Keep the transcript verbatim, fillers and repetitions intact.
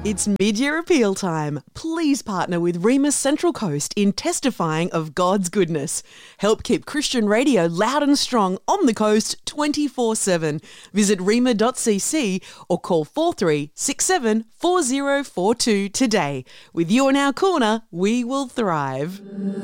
It's mid-year appeal time. Please partner with Rhema Central Coast in testifying of God's goodness. Help keep Christian radio loud and strong on the coast twenty-four seven. Visit rhema dot c c or call four three six seven four zero four two today. With you in our corner, we will thrive.